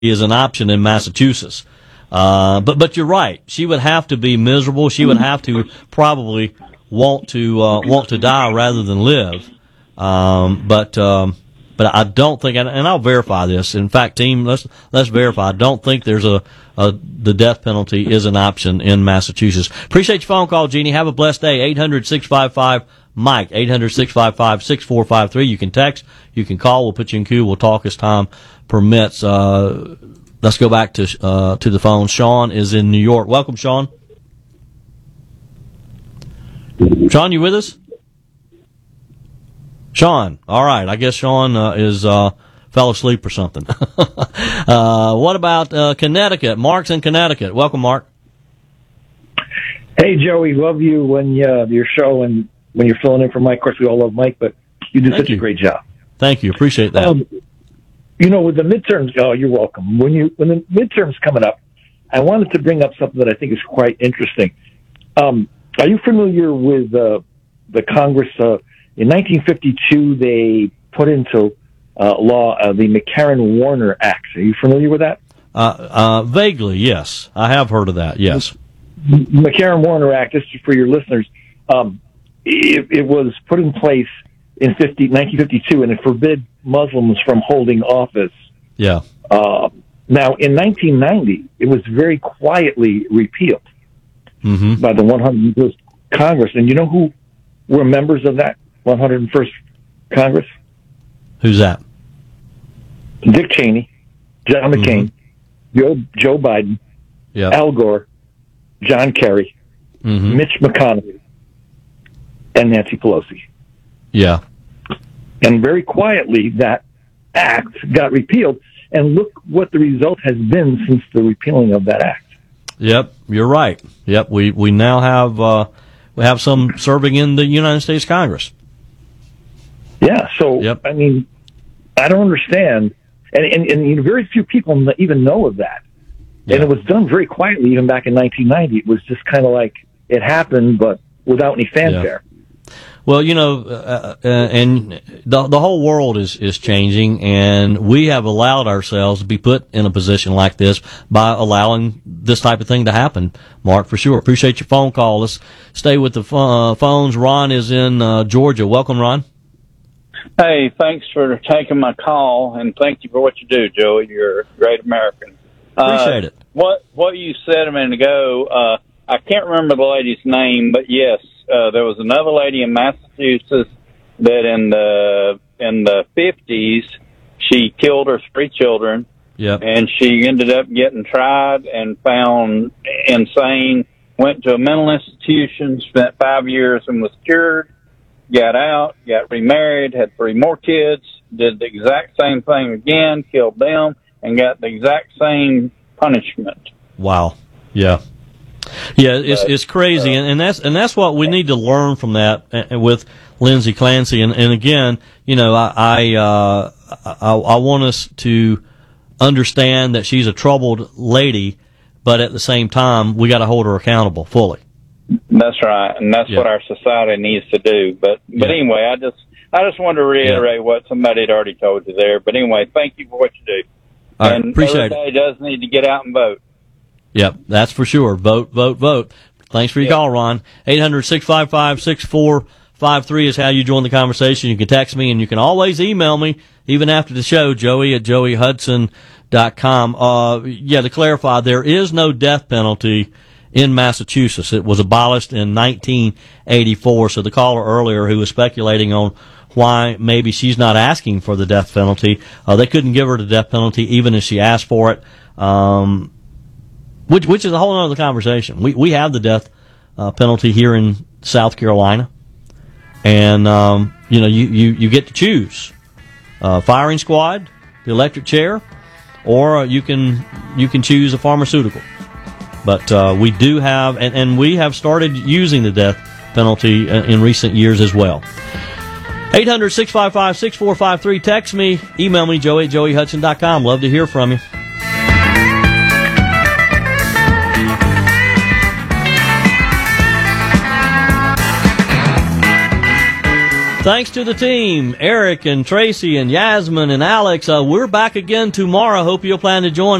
is an option in Massachusetts. But you're right. She would have to be miserable. She would have to probably want to die rather than live. But I don't think, and I'll verify this. In fact, team, let's verify. I don't think there's the death penalty is an option in Massachusetts. Appreciate your phone call, Jeannie. Have a blessed day. 800-655-MIKE, 800-655-6453. You can text, you can call. We'll put you in queue. We'll talk as time permits. Let's go back to the phone. Sean is in New York. Welcome, Sean. Sean, you with us? Sean. All right. I guess Sean fell asleep or something. What about Connecticut? Mark's in Connecticut. Welcome, Mark. Hey, Joey. Love you when your show and when you're filling in for Mike. Of course, we all love Mike, but you do such a great job. Thank you. Appreciate that. With the midterms, you're welcome. When the midterms coming up, I wanted to bring up something that I think is quite interesting. Are you familiar with the Congress? In 1952, they put into law the McCarran-Warner Act. Are you familiar with that? Vaguely, yes. I have heard of that, yes. McCarran-Warner Act, just for your listeners, it was put in place in 1952, and it forbid Muslims from holding office. Yeah. Now, in 1990, it was very quietly repealed by the 101st Congress. And you know who were members of that 101st Congress? Who's that? Dick Cheney, John McCain, Joe Biden, Al Gore, John Kerry, Mitch McConnell, and Nancy Pelosi. Yeah. And very quietly, that act got repealed. And look what the result has been since the repealing of that act. Yep, you're right. Yep, we now have some serving in the United States Congress. Yeah, so, I mean, I don't understand. And very few people even know of that. Yeah. And it was done very quietly even back in 1990. It was just kind of like it happened, but without any fanfare. Yeah. Well, and the whole world is changing, and we have allowed ourselves to be put in a position like this by allowing this type of thing to happen, Mark, for sure. Appreciate your phone call. Let's stay with the phones. Ron is in Georgia. Welcome, Ron. Hey, thanks for taking my call, and thank you for what you do, Joey. You're a great American. Appreciate it. What you said a minute ago, I can't remember the lady's name, but yes, there was another lady in Massachusetts that in the 50s, she killed her 3 children. Yep. And she ended up getting tried and found insane, went to a mental institution, spent 5 years and was cured, got out, got remarried, had 3 more kids, did the exact same thing again, killed them, and got the exact same punishment. Wow. Yeah. Yeah, it's crazy, and that's what we need to learn from that with Lindsay Clancy. And again, I want us to understand that she's a troubled lady, but at the same time, we got to hold her accountable fully. That's right, and that's what our society needs to do. But anyway, I just wanted to reiterate what somebody had already told you there. But anyway, thank you for what you do. All right, appreciate everybody does need to get out and vote. Yep, that's for sure. Vote, vote, vote. Thanks for your call, Ron. 800-655-6453 is how you join the conversation. You can text me, and you can always email me, even after the show, joey@joeyhudson.com. To clarify, there is no death penalty in Massachusetts. It was abolished in 1984. So the caller earlier who was speculating on why maybe she's not asking for the death penalty, they couldn't give her the death penalty even if she asked for it. Which is a whole other conversation. We have the death penalty here in South Carolina, and you get to choose firing squad, the electric chair, or you can choose a pharmaceutical. But we do have, and we have started using the death penalty in recent years as well. 800-655-6453. Text me, email me, joey@joeyhudson.com. Love to hear from you. Thanks to the team, Eric and Tracy and Yasmin and Alex. We're back again tomorrow. Hope you'll plan to join